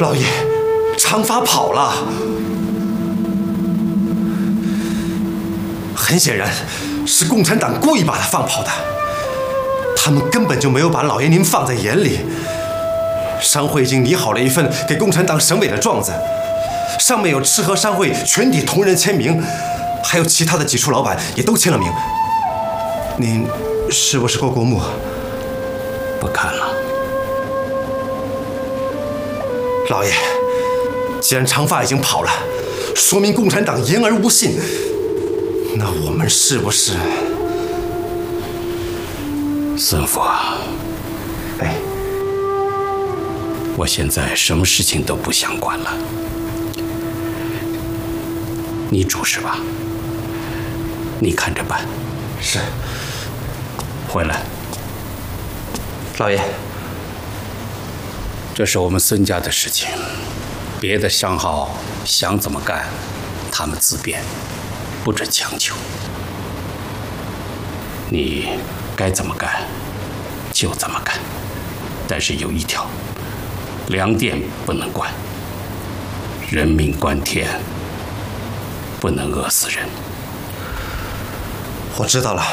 老爷，长发跑了。很显然，是共产党故意把他放跑的。他们根本就没有把老爷您放在眼里。商会已经拟好了一份给共产党省委的状子，上面有赤河商会全体同仁签名，还有其他的几处老板也都签了名。您是不是过目？ 不看了。 老爷，既然长发已经跑了，说明共产党言而无信。那我们是不是？ 孙福啊， 哎， 我现在什么事情都不想管了，你主事吧，你看着办。 是。 回来。 老爷， 这是我们孙家的事情，别的商号想怎么干，他们自便，不准强求。你该怎么干就怎么干，但是有一条，粮店不能关，人命关天，不能饿死人。 我知道了。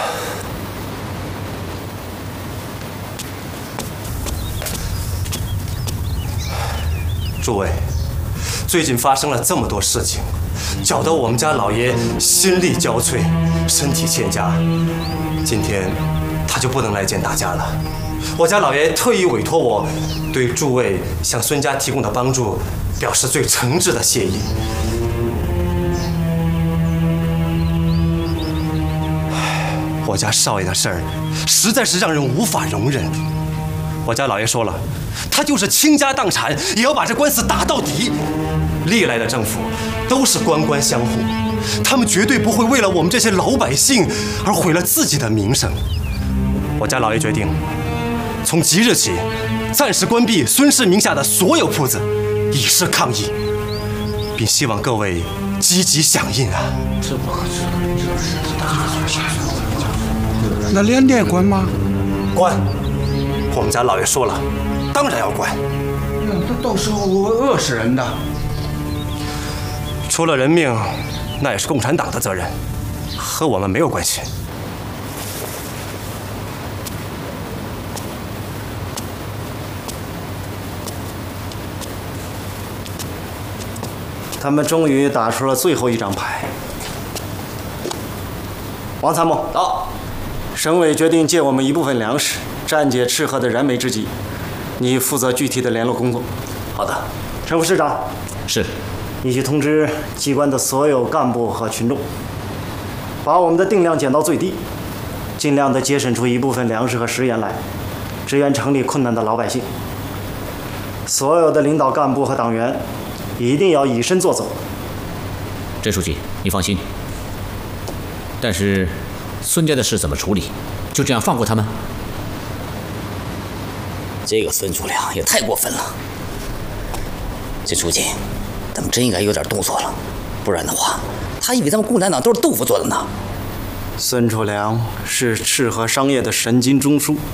诸位，最近发生了这么多事情，搅得我们家老爷心力交瘁，身体欠佳。今天他就不能来见大家了。我家老爷特意委托我，对诸位向孙家提供的帮助表示最诚挚的谢意。我家少爷的事儿，实在是让人无法容忍。我家老爷说了，他就是倾家荡产，也要把这官司打到底。历来的政府都是官官相护，他们绝对不会为了我们这些老百姓而毁了自己的名声。我家老爷决定，从即日起，暂时关闭孙氏名下的所有铺子，以示抗议，并希望各位积极响应啊！这不可知。 那粮店关吗？ 关。我们家老爷说了，当然要关。 那到时候我会饿死人的。 出了人命，那也是共产党的责任，和我们没有关系。 他们终于打出了最后一张牌。王参谋，到。省委决定借我们一部分粮食，暂解赤河的燃眉之急。你负责具体的联络工作。 好的。 陈副市长。 是。 你去通知机关的所有干部和群众，把我们的定量减到最低，尽量的节省出一部分粮食和食盐来，支援城里困难的老百姓。所有的领导干部和党员一定要以身作则。 郑书记，你放心。但是孙家的事怎么处理？就这样放过他们？ 这个孙祖良也太过分了。这书记，咱们真应该有点动作了，不然的话，他以为咱们共产党都是豆腐做的呢。 孙楚良是赤河商业的神经中枢。